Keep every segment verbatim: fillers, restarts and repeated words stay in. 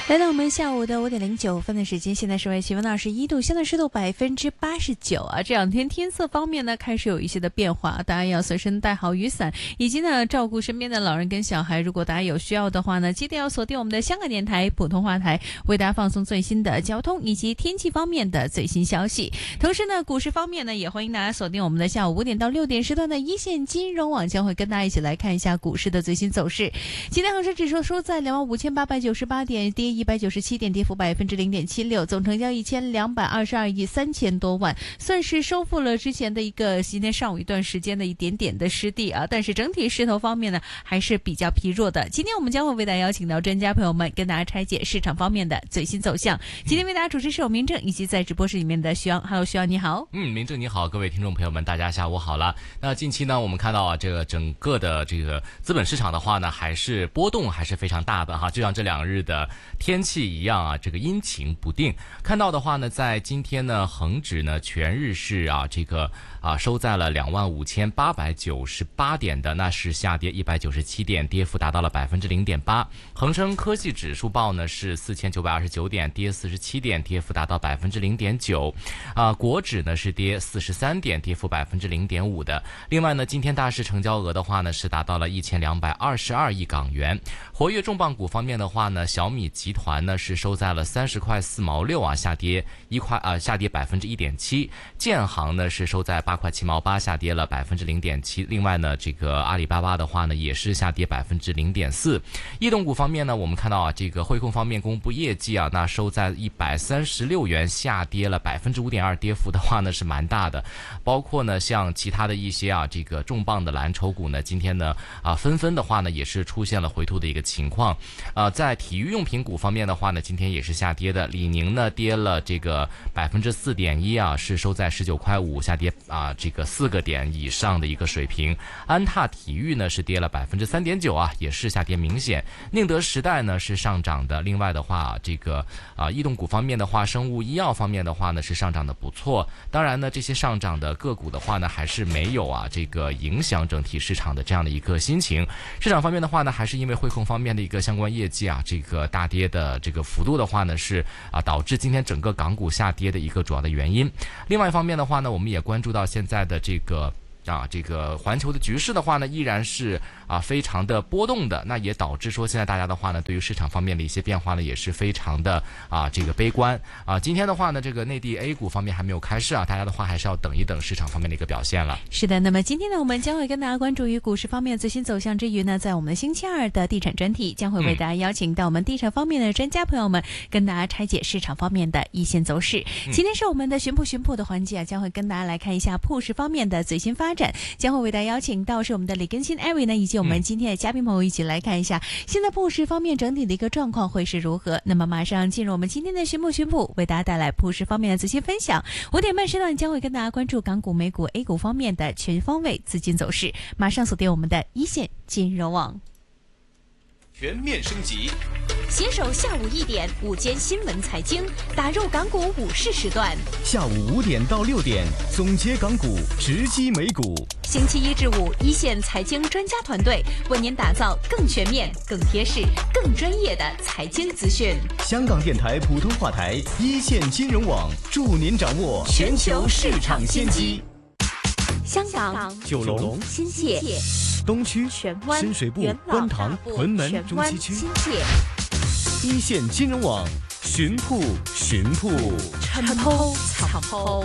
来到我们下午的五点零九分的时间，现在室外气温二十一度，相对湿度百分之八十九啊。这两天天色方面呢，开始有一些的变化，大家要随身带好雨伞，以及呢照顾身边的老人跟小孩。如果大家有需要的话呢，记得要锁定我们的香港电台普通话台，为大家放送最新的交通以及天气方面的最新消息。同时呢，股市方面呢，也欢迎大家锁定我们的下午五点到六点时段的一线金融网，将会跟大家一起来看一下股市的最新走势。今天恒生指数收在两万五千八百九十八点，跌一百九十七点，跌幅百分之零点七六，总成交一千两百二十二亿三千多万，算是收复了之前的一个今天上午一段时间的一点点的失地啊。但是整体势头方面呢，还是比较疲弱的。今天我们将会为大家邀请到专家朋友们，跟大家拆解市场方面的最新走向。今天为大家主持是有明正，以及在直播室里面的徐阳。Hello， 徐阳你好。 嗯，明正你好，各位听众朋友们，大家下午好了。那近期呢，我们看到啊，这个整个的这个资本市场的话呢，还是波动还是非常大的哈，就像这两日的天气一样啊，这个阴晴不定。看到的话呢，在今天呢，恒指呢全日是啊这个啊收在了两万五千八百九十八点的，那是下跌一百九十七点，跌幅达到了百分之零点八。恒生科技指数报呢是四千九百二十九点，跌四十七点，跌幅达到百分之零点九。啊，国指呢是跌四十三点，跌幅百分之零点五的。另外呢，今天大市成交额的话呢是达到了一千两百二十二亿港元。活跃重磅股方面的话呢，小米集团呢是收在了三十块四毛六啊，下跌一块啊，下跌百分之一点七。建行呢是收在八块七毛八，下跌了百分之零点七。另外呢，这个阿里巴巴的话呢也是下跌百分之零点四。异动股方面呢，我们看到啊，这个汇控方面公布业绩啊，那收在一百三十六元，下跌了百分之五点二，跌幅的话呢是蛮大的。包括呢像其他的一些啊这个重磅的蓝筹股呢，今天呢啊纷纷的话呢也是出现了回吐的一个情况。啊，在体育用品股方面的话呢，今天也是下跌的。李宁呢跌了这个百分之四点一啊，是收在十九块五，下跌啊这个四个点以上的一个水平。安踏体育呢是跌了百分之三点九啊，也是下跌明显。宁德时代呢是上涨的。另外的话，这个啊异动股方面的话，生物医药方面的话呢是上涨的不错。当然呢，这些上涨的个股的话呢，还是没有啊这个影响整体市场的这样的一个心情。市场方面的话呢，还是因为汇控方面的一个相关业绩啊，这个大跌的这个幅度的话呢，是啊导致今天整个港股下跌的一个主要的原因。另外一方面的话呢，我们也关注到现在的这个啊，这个环球的局势的话呢，依然是啊非常的波动的，那也导致说现在大家的话呢，对于市场方面的一些变化呢，也是非常的啊这个悲观啊。今天的话呢，这个内地 A 股方面还没有开市啊，大家的话还是要等一等市场方面的一个表现了。 是的，那么今天呢，我们将会跟大家关注于股市方面的最新走向之余呢，在我们的星期二的地产专题，将会为大家邀请到我们地产方面的专家朋友们，跟大家拆解市场方面的一线走势。今天是我们的寻铺寻铺的环节啊，将会跟大家来看一下铺市方面的最新发展，将会为大家邀请到是我们的李根新艾瑞呢，以及我们今天的嘉宾朋友一起来看一下现在铺市方面整体的一个状况会是如何。那么马上进入我们今天的寻铺寻铺，为大家带来铺市方面的最新分享。五点半时段将会跟大家关注港股、美股、A 股方面的全方位资金走势。马上锁定我们的一线金融网， 全面升级， 携手下午一点午间新闻财经，打入港股午市时段。 下午五点到六点，总结港股，直击美股。 星期一至五，一线财经专家团队为您打造更全面、更贴市、更专业的财经资讯。 香港电台普通话台，一线金融网，助您掌握全球市场先机。 香港、 九龙、 新界、 东区、 荃湾、 深水埗、 元朗、 观塘、屯门、 荃湾、 中西区。 新界一线金融网，寻铺寻铺， 晨剖草剖。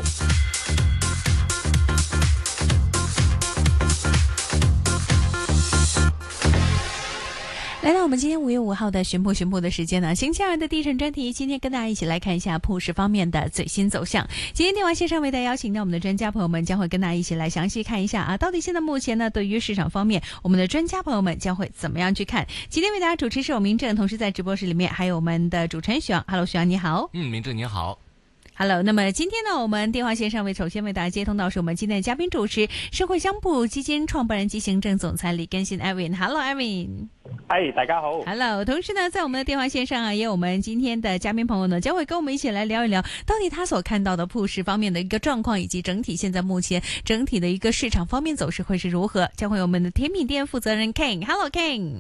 来到我们今天五月五号的寻铺寻铺的时间呢，星期二的地产专题，今天跟大家一起来看一下铺市方面的最新走向。今天电话线上为大家邀请到我们的专家朋友们，将会跟大家一起来详细看一下啊，到底现在目前呢，对于市场方面，我们的专家朋友们将会怎么样去看？今天为大家主持是我明正，同时在直播室里面还有我们的主持人徐阳。Hello， 徐阳你好。 嗯，明正你好。 Hello， 那么今天呢，我们电话线上为首先为大家接通到是我们今天的嘉宾主持，社会商铺基金创办人及行政总裁李根新 Evan。Hello Evan。 嗨，大家好。 Hello， 同时呢，在我们的电话线上啊，也有我们今天的嘉宾朋友呢，将会跟我们一起来聊一聊，到底他所看到的铺市方面的一个状况，以及整体现在目前整体的一个市场方面走势会是如何。将会有我们的甜品店负责人 Ken。Hello Ken。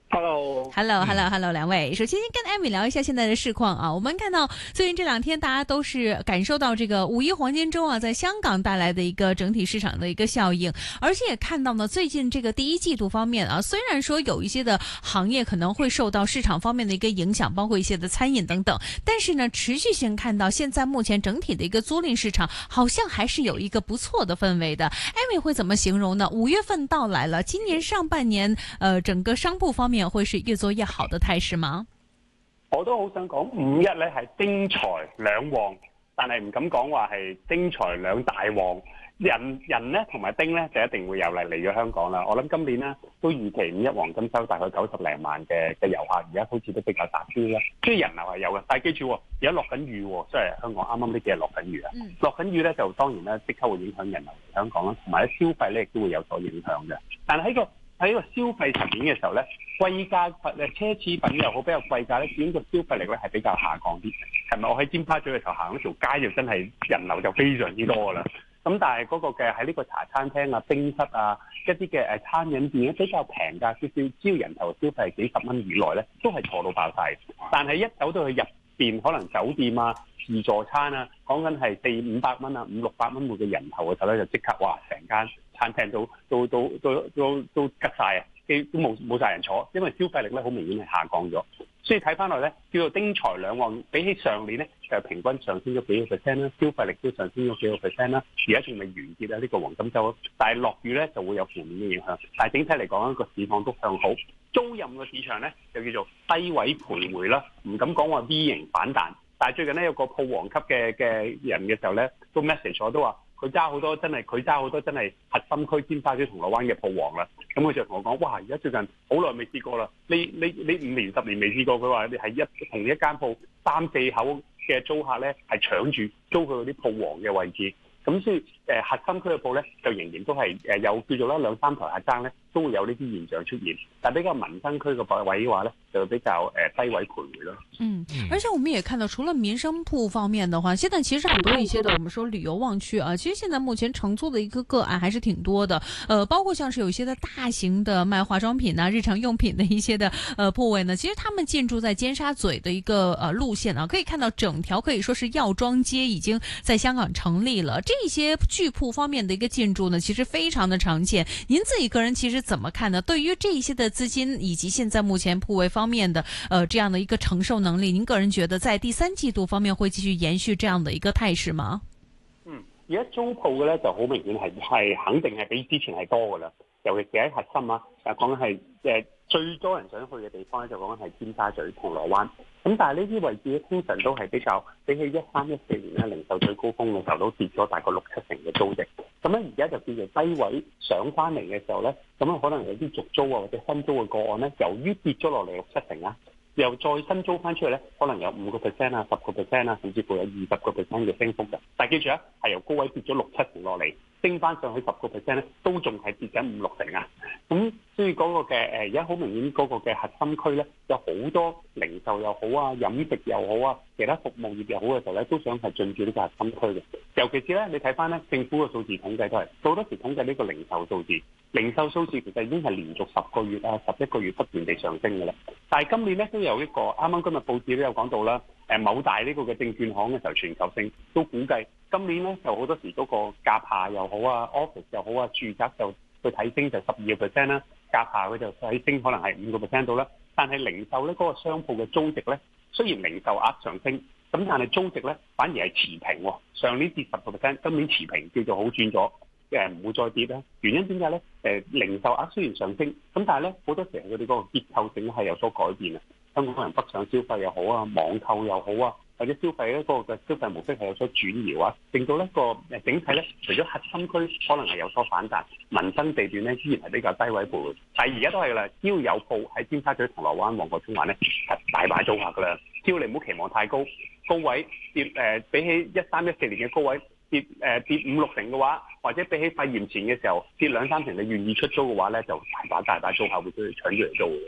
Hello，Hello，Hello，Hello， 两位，首先跟艾米聊一下现在的市况啊。我们看到最近这两天，大家都是感受到这个五一黄金周啊，在香港带来的一个整体市场的一个效应，而且也看到呢，最近这个第一季度方面啊，虽然说有一些的行业可能会受到市场方面的一个影响，包括一些的餐饮等等，但是呢，持续性看到现在目前整体的一个租赁市场好像还是有一个不错的氛围的。艾米会怎么形容呢？五月份到来了，今年上半年，呃，整个商铺方面會是越做越好的態勢嗎？ 我都好想講五一咧係丁財兩旺，但係唔敢講話係丁財兩大旺。人人咧同埋丁咧就一定會有嚟嚟咗香港啦。我諗今年咧都預期五一黃金周大概九十零萬嘅嘅遊客，而家好似都比較達標啦。所以人流係有嘅，但係記住而家落緊雨喎，即係香港啱啱呢幾日落緊雨啊。落緊雨咧就當然咧即刻會影響人流嚟香港啦，同埋咧消費咧亦都會有所影響嘅。但係喺個喺個消費層面嘅時候咧，貴價誒奢侈品又好比較貴價咧，始終個消費力咧係比較下降啲。係咪我喺尖沙咀嘅時候行嗰條街就真係人流就非常之多㗎啦。咁但係嗰個嘅喺呢個茶餐廳啊、冰室啊、一啲嘅誒餐飲店咧比較平價少少，只要人頭消費幾十蚊以內咧，都係坐到爆晒。但係一走到去入邊，可能酒店啊、自助餐啊，講緊係四五百蚊啊、五六百蚊每個人頭嘅時候咧，就即刻哇，成間餐廳都都都都都都吉晒啊！都冇冇曬人坐，因為消費力咧好明顯係下降咗。所以睇翻落咧，叫做丁財兩旺，比起上年咧就平均上升咗幾個 percent 啦，消費力都上升咗幾個 percent 啦。而家仲未完結啦，呢個黃金週，但係落雨咧就會有負面嘅影響。但係整體嚟講，個市況都向好。租賃嘅市場咧就叫做低位徘徊啦，唔敢講話 V 型反彈。但係最近咧有個鋪王級嘅嘅人嘅時候咧，都 message 我都話。佢揸好多真係，佢揸好多真係核心區尖沙咀銅鑼灣嘅鋪王啦。咁佢就同我講：哇！而家最近好耐未試過啦，你你你五年十年未試過。佢話你係一同一間鋪三四口嘅租客咧，係搶住租佢嗰啲鋪王嘅位置。咁所以誒、呃、核心區嘅鋪咧，就仍然都係誒有叫做啦兩三台客爭咧，都會有呢啲現象出現。但比較民生區嘅位嘅話咧，就比較誒、呃、低位徘徊咯。 嗯，而且我們也看到，除了民生鋪方面的話，現在其實很多一些的，我們說旅遊旺區啊，其實現在目前承租的一個個案還是挺多的。呃，包括像是有一些的大型的賣化妝品啊、日常用品的一些的呃鋪位呢，其實他們進駐在尖沙咀的一個呃路線啊，可以看到整條可以說是藥妝街已經在香港成立了。這些巨鋪方面的一個進駐呢，其實非常的常見。您自己個人其實怎麼看呢？對於這一些的資金以及現在目前鋪位方面的呃這樣的一個承受能力，您個人覺得在第三季度方面會繼續延續這樣的一個態勢嗎？ 嗯，而家租鋪嘅咧就好明顯係係肯定係比之前係多㗎啦，尤其是喺核心啊，誒講緊係誒最多人想去嘅地方咧，就講緊係尖沙咀、銅鑼灣。咁但係呢啲位置咧，通常都係比較比起一三一四年咧零售最高峰嘅時候，都跌咗大概六七成嘅租值。咁咧而家就叫做低位上翻嚟嘅時候咧，咁啊可能有啲續租啊或者新租嘅個案咧，由於跌咗落嚟六七成啊，又再新租翻出去咧，可能有五個 percent 啊、十個 percent 啊，甚至乎有二十個 percent 嘅升幅嘅。但係記住啊，係由高位跌咗六七成落嚟，升翻上去十個 percent 咧，都仲係跌緊五六成啊。咁所以嗰個嘅誒而家好明顯嗰個嘅核心區咧，有好多零售又好啊、飲食又好啊、其他服務業又好嘅時候咧，都想係進駐呢個核心區嘅。尤其是咧，你睇翻咧政府嘅數字統計都係好多時統計呢個零售數字，零售數字其實已經係連續十個月啊、十一個月不斷地上升嘅啦。但係今年咧都有一個啱啱今日報紙都有講到啦，誒某大呢個嘅證券行嘅時候全球性都估計今年咧就好多時嗰個夾下又好啊、office 又好啊、住宅就去睇升就十二個 percent 啦，夾下佢就睇升可能係五個 percent 到啦。但係零售咧嗰個商鋪嘅租值咧，雖然零售額上升，咁但係租值咧反而係持平喎。上年跌十個 percent，今年持平叫做好轉咗，誒唔會再跌啦。原因點解咧？誒零售額雖然上升，咁但係咧好多時候佢哋嗰個結構性係有所改變啊。香港人北上消費又好啊，網購又好啊，或者消費咧嗰個嘅消費模式係有所轉搖啊，令到呢個誒整體咧，除咗核心區可能係有所反彈，民生地段咧依然係比較低位徘徊。但係而家都係啦，只要有鋪喺尖沙咀、銅鑼灣、旺角、中環咧，係大把租客噶啦。只要你唔好期望太高，高位跌誒、呃，比起一三一四年嘅高位跌誒、呃、跌五六成嘅話，或者比起肺炎前嘅時候跌兩三成，你願意出租嘅話咧，就大把大把租客會出去搶住嚟租嘅。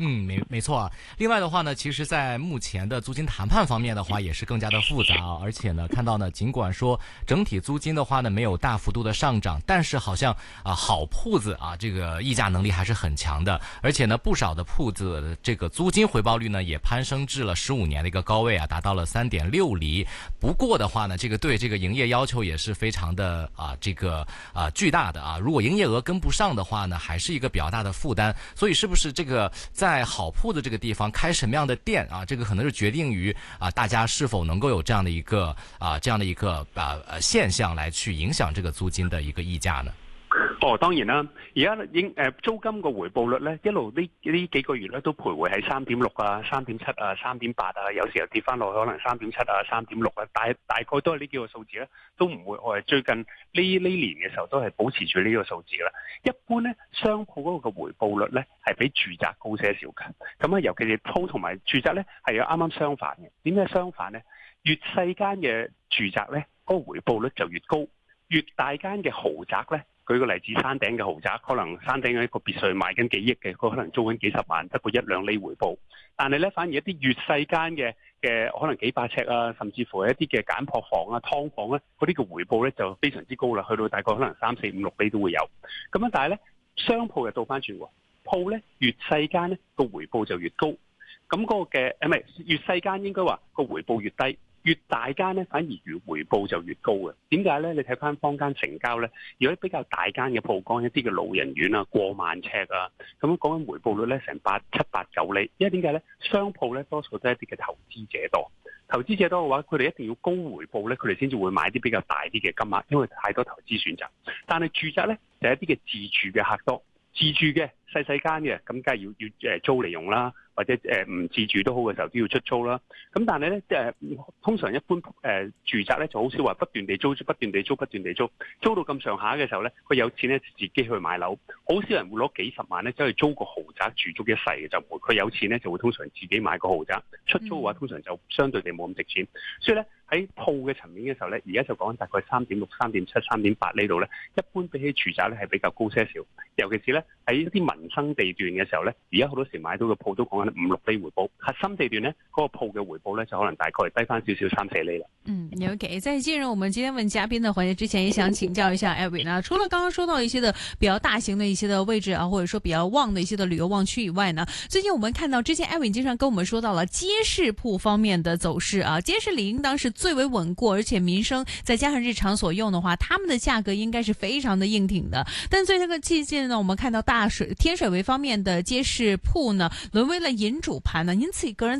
嗯，没没错啊。另外的话呢，其实在目前的租金谈判方面的话，也是更加的复杂啊。而且呢，看到呢，尽管说整体租金的话呢没有大幅度的上涨，但是好像啊好铺子啊这个议价能力还是很强的。而且呢，不少的铺子这个租金回报率呢也攀升至了十五年的一个高位啊，达到了三点六厘。不过的话呢，这个对这个营业要求也是非常的啊这个啊巨大的啊。如果营业额跟不上的话呢，还是一个比较大的负担。所以是不是这个在好铺子这个地方开什么样的店啊，这个可能是決定於啊大家是否能夠有這樣的一個啊這樣的一個啊呃現象來去影響這個租金的一個議價呢？ 哦，當然啦，而家應誒租金個回報率咧，一路呢呢幾個月咧都徘徊喺三點六啊、三點七啊、三點八啊，有時又跌翻落去，可能三點七啊、三點六啊，大大概都係呢幾個數字咧，都唔會我係最近呢呢年嘅時候都係保持住呢個數字啦。一般咧，商鋪嗰個嘅回報率咧係比住宅高些少嘅，咁啊，尤其是鋪同埋住宅咧係有啱啱相反嘅。點解相反咧？越細間嘅住宅咧，嗰個回報率就越高；越大間嘅豪宅咧。舉個例子，山頂嘅豪宅，可能山頂嘅一個別墅賣緊幾億嘅，佢可能租緊幾十萬，得個一兩厘回報。但係咧，反而一啲越細間嘅嘅，可能幾百尺啊，甚至乎係一啲嘅簡樸房啊、劏房咧，嗰啲嘅回報咧就非常之高啦，去到大概可能三四五六厘都會有。咁樣，但係咧，商鋪又倒翻轉喎，鋪咧越細間咧個回報就越高。咁嗰個嘅誒唔係越細間應該話個回報越低。越大間咧，反而越回報就越高嘅。點解咧？你睇翻坊間成交咧，如果比較大間嘅鋪幹，一啲嘅老人院啊，過萬尺啊，咁樣講緊回報率咧，成八七八九厘。因為點解咧？商鋪咧多數都係一啲嘅投資者多，投資者多嘅話，佢哋一定要高回報咧，佢哋先至會買啲比較大啲嘅金額，因為太多投資選擇。但係住宅咧就係一啲嘅自住嘅客多，自住嘅細細間嘅，咁梗係要要誒租嚟用啦。或者誒唔、呃、自住都好嘅時候都要出租啦，咁但係咧誒通常一般誒、呃、住宅咧就好少話不斷地租不斷地租不斷地租，租到咁上下嘅時候咧，佢有錢咧自己去買樓，好少人會攞幾十萬咧走去租個豪宅住足一世嘅，就唔會，佢有錢咧就會通常自己買個豪宅，出租嘅話通常就相對地冇咁值錢，所以咧喺鋪嘅層面嘅時候咧，而家就講大概三點六、三點七、三點八呢度咧，一般比起住宅咧係比較高些少，尤其是咧喺一啲民生地段嘅時候咧，而家好多時買到嘅鋪都講緊五六厘回報，核心地段呢，嗰、那個鋪嘅回報呢，就可能大概低翻少少三四厘啦。 嗯 ，OK， 在進入我們今天問嘉賓的環節之前，也想請教一下 Edwin 啊，除了剛剛說到一些的比較大型的一些的位置啊，或者說比較旺的一些的旅遊旺區以外呢，最近我們看到之前 Edwin 經常跟我們說到了街市鋪方面的走勢啊，街市理應當是最為穩固，而且民生再加上日常所用的話，他們的價格應該是非常的硬挺的。但最這個最近呢，我們看到大水天水圍方面的街市鋪呢，淪為了銀主盤呢，因此個人